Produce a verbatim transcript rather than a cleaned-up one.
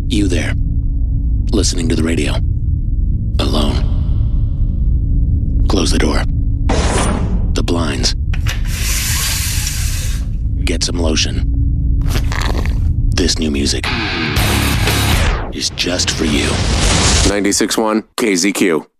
You there, listening to the radio, alone. Close the door, the blinds. Get some lotion. This new music is just for you. ninety-six point one K Z Q.